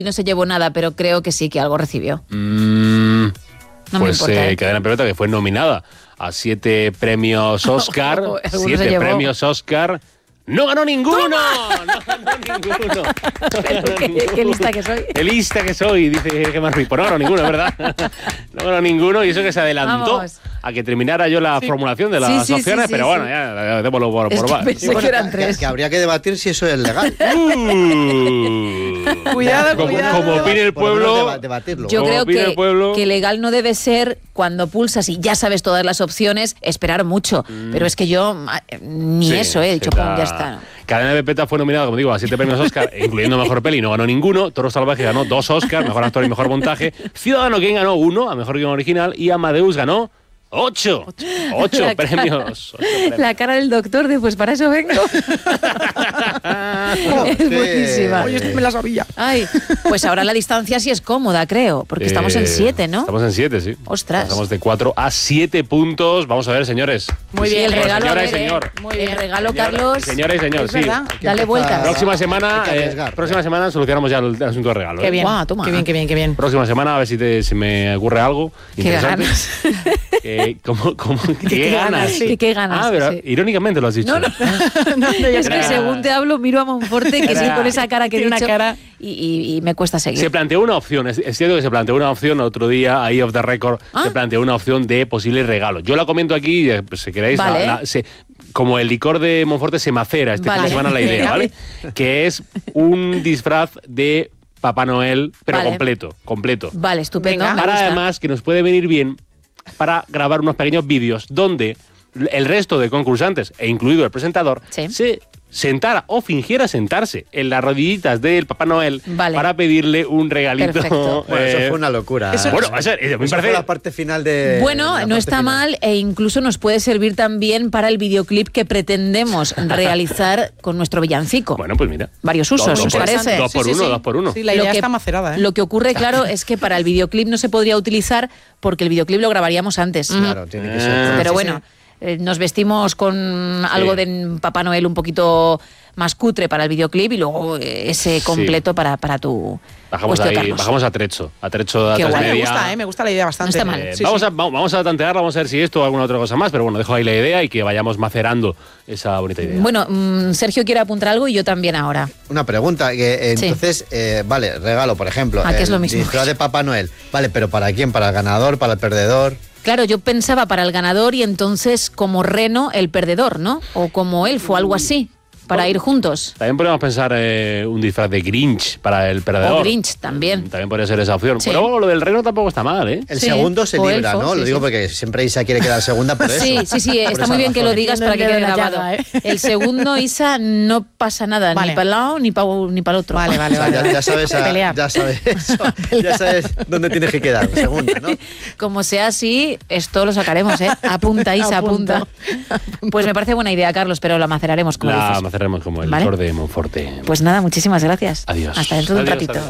no se llevó nada, pero creo que sí, que algo recibió. No me importa, Cadena Perpetua, que fue nominada a 7 premios Oscar. 7 premios Oscar. ¡No ganó ninguno! ¡No ganó ninguno! ¿Qué lista que soy? ¡Qué lista que soy! Dice Gemma Ruiz. Pues no ganó ninguno, ¿verdad? No ganó ninguno, y eso que se adelantó a que terminara yo la formulación de las opciones, pero bueno, ya démoslo por va. Pensé que eran 3. Que habría que debatir si eso es legal. Cuidado. Como opine el pueblo. Debatirlo. Yo creo que legal no debe ser cuando pulsas y ya sabes todas las opciones, esperar mucho. Pero es que yo ni eso he dicho, ya está. Cadena Perpetua fue nominada, como digo, a 7 premios Oscar, incluyendo Mejor Peli, no ganó ninguno. Toro Salvaje ganó 2 Oscar, Mejor Actor y Mejor Montaje. Ciudadano Kane ganó 1, a Mejor Guión Original, y Amadeus ganó 8 premios. La cara del doctor de, pues para eso vengo. Es buenísima. Oye, esto me la sabía. Ay, pues ahora la distancia sí es cómoda, creo, porque estamos en 7, ¿no? Estamos en 7, sí. Ostras. Pasamos de 4 a 7 puntos. Vamos a ver, señores. Muy bien, el regalo. Señora y señor. Muy bien, el regalo, Carlos. Señora y señor, sí. Dale vueltas. Próxima semana solucionamos ya el asunto de regalo. Qué bien. Guau, toma. Qué bien. Próxima semana, a ver si se me ocurre algo interesante. ¿Qué ganas? ¿Qué ganas? ¿Qué ganas? Pero irónicamente lo has dicho. No, es que según te hablo, miro a Monforte, que sigue con esa cara que tiene he dicho, una cara. Y me cuesta seguir. Se planteó una opción, es cierto que se planteó una opción otro día, ahí off the record, se planteó una opción de posible regalo. Yo la comento aquí, si queréis, vale. como el licor de Monforte se macera fin de semana la idea, ¿vale? Que es un disfraz de Papá Noel, pero completo. Vale, estupendo. Para además que nos puede venir bien para grabar unos pequeños vídeos donde el resto de concursantes, e incluido el presentador, se sentara o fingiera sentarse en las rodillitas del Papá Noel para pedirle un regalito. Perfecto. Bueno, eso fue una locura. Eso fue la parte final de... Bueno, no está mal, e incluso nos puede servir también para el videoclip que pretendemos realizar con nuestro villancico. Bueno, pues mira. Varios usos, ¿os parece? 2 por 1. Sí, la idea está macerada, ¿eh? Lo que ocurre, claro, es que para el videoclip no se podría utilizar porque el videoclip lo grabaríamos antes. Claro, tiene que ser. Pero bueno... Nos vestimos con algo de Papá Noel un poquito más cutre para el videoclip y luego ese completo para tu cuestión, Carlos. Bajamos a Trecho a Qué guay. Me gusta la idea bastante. No está mal. Vamos a tantearla, vamos a ver si esto o alguna otra cosa más, pero bueno, dejo ahí la idea y que vayamos macerando esa bonita idea. Bueno, Sergio quiere apuntar algo y yo también ahora. Una pregunta, entonces, vale, regalo, por ejemplo, que es lo mismo. Disfraz de Papá Noel, vale, pero ¿para quién? ¿Para el ganador? ¿Para el perdedor? Claro, yo pensaba para el ganador y entonces como Reno el perdedor, ¿no? O como Elfo, algo así, para ir juntos. También podríamos pensar un disfraz de Grinch para el perdedor. O Grinch también. También podría ser esa opción. Sí. Pero lo del Reno tampoco está mal, ¿eh? El segundo se libra, Elfo, ¿no? Lo digo porque siempre Isa quiere quedar segunda por eso. Sí, está muy bien que lo digas para que quede grabado. El segundo, Isa, no pasa nada, ni para el lado ni para el otro. Vale. Ya sabes eso. Ya sabes dónde tienes que quedar, segunda, ¿no? Como sea así, esto lo sacaremos, ¿eh? Apunta, Isa, apunta. Pues me parece buena idea, Carlos, pero la maceraremos como dices. La maceraremos como el licor de Monforte. Pues nada, muchísimas gracias. Adiós. Hasta dentro de un ratito.